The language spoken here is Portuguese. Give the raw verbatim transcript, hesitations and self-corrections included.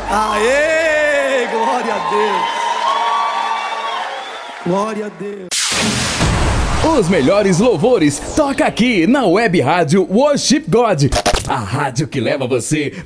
Aê, glória a Deus. Glória a Deus. Os melhores louvores toca aqui na Web Rádio Worship God. A rádio que leva você